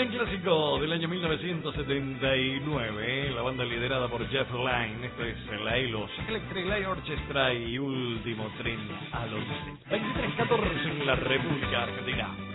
Gran clásico del año 1979, la banda liderada por Jeff Lynne, esto es la ELOS, Electric Light Orchestra y Último Tren a Londres. 23:14 en la República Argentina.